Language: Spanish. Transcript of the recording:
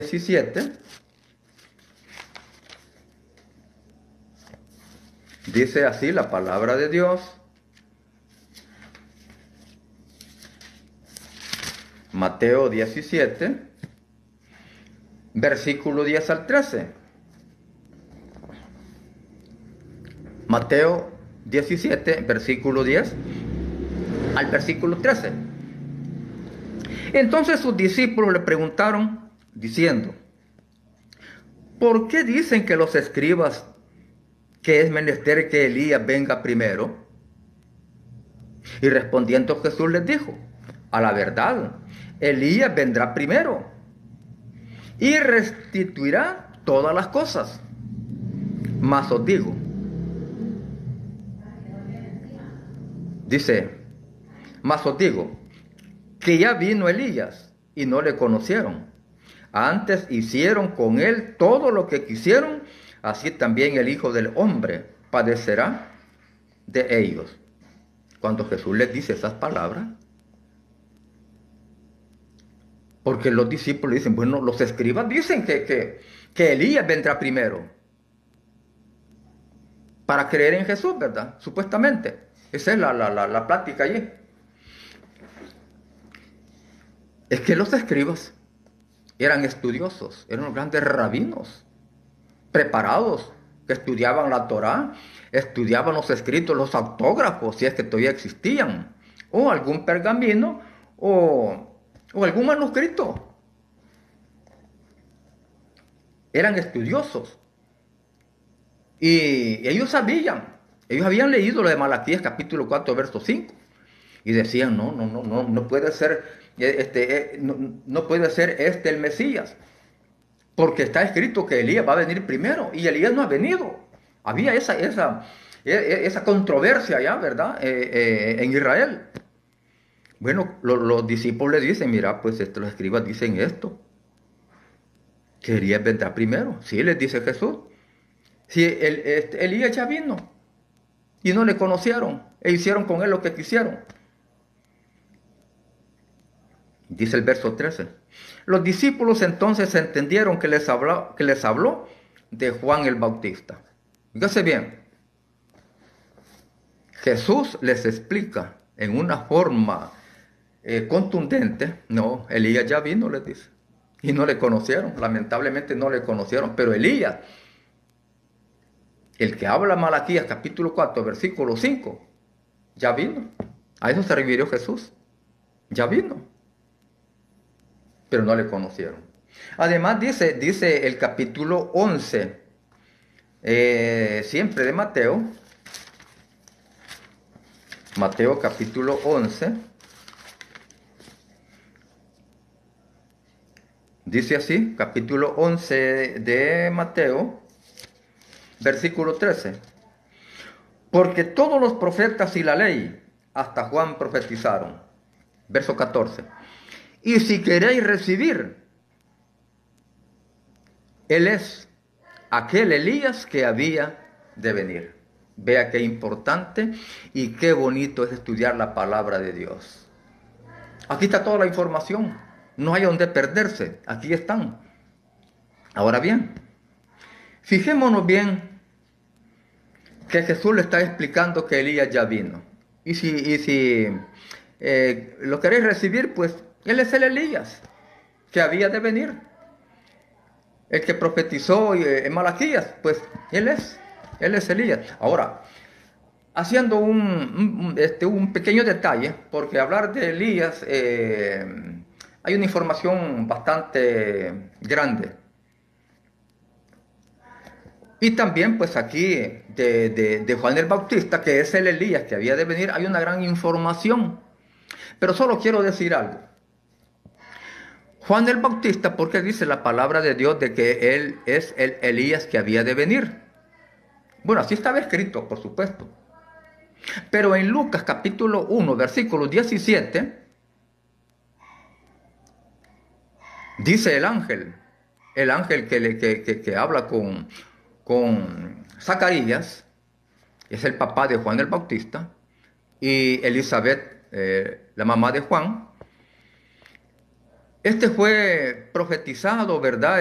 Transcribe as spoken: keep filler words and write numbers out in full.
diecisiete, dice así la palabra de Dios. Mateo diecisiete, versículo diez al trece. Mateo diecisiete, versículo diez al versículo trece. Entonces sus discípulos le preguntaron, diciendo: ¿por qué dicen que los escribas que es menester que Elías venga primero? Y respondiendo Jesús les dijo: a la verdad, Elías vendrá primero y restituirá todas las cosas. Mas os digo, dice, mas os digo, que ya vino Elías y no le conocieron. Antes hicieron con él todo lo que quisieron, así también el Hijo del Hombre padecerá de ellos. Cuando Jesús les dice esas palabras, porque los discípulos dicen, bueno, los escribas dicen que, que, que Elías vendrá primero para creer en Jesús, ¿verdad? Supuestamente. Esa es la, la, la, la plática allí. Es que los escribas eran estudiosos, eran los grandes rabinos, preparados, que estudiaban la Torá, estudiaban los escritos, los autógrafos, si es que todavía existían, o algún pergamino, o, o algún manuscrito. Eran estudiosos. Y ellos sabían, ellos habían leído lo de Malaquías capítulo cuatro, verso cinco, y decían, no, no, no, no, no puede ser... Este, no, no puede ser este el Mesías, porque está escrito que Elías va a venir primero y Elías no ha venido. Había esa, esa, esa controversia ya, ¿verdad? Eh, eh, en Israel. Bueno, lo, los discípulos le dicen, mira, pues esto, los escribas dicen esto, que Elías vendrá primero. Sí, les dice Jesús. Si el, este, Elías ya vino y no le conocieron e hicieron con él lo que quisieron. Dice el verso trece. Los discípulos entonces entendieron que les habló, que les habló de Juan el Bautista. Fíjense bien. Jesús les explica en una forma eh, contundente. No, Elías ya vino, les dice. Y no le conocieron. Lamentablemente no le conocieron. Pero Elías, el que habla Malaquías capítulo cuatro, versículo cinco, ya vino. A eso se refirió Jesús. Ya vino. Pero no le conocieron. Además dice, dice el capítulo once, eh, siempre de Mateo, Mateo capítulo once, dice así, capítulo once de Mateo, versículo trece, porque todos los profetas y la ley, hasta Juan profetizaron. Verso catorce. Y si queréis recibir, él es aquel Elías que había de venir. Vea qué importante y qué bonito es estudiar la palabra de Dios. Aquí está toda la información. No hay donde perderse. Aquí están. Ahora bien, fijémonos bien que Jesús le está explicando que Elías ya vino. Y si, y si eh, lo queréis recibir, pues él es el Elías que había de venir. El que profetizó en Malaquías, pues él es. Él es Elías. Ahora, haciendo un, un, este, un pequeño detalle, porque hablar de Elías, eh, hay una información bastante grande. Y también, pues aquí, de, de, de Juan el Bautista, que es el Elías que había de venir, hay una gran información. Pero solo quiero decir algo. Juan el Bautista, porque dice la palabra de Dios de que él es el Elías que había de venir. Bueno, así estaba escrito, por supuesto. Pero en Lucas capítulo uno, versículo diecisiete, dice el ángel, el ángel que, le, que, que, que habla con, con Zacarías, es el papá de Juan el Bautista, y Elizabeth, eh, la mamá de Juan, Este fue profetizado, ¿verdad?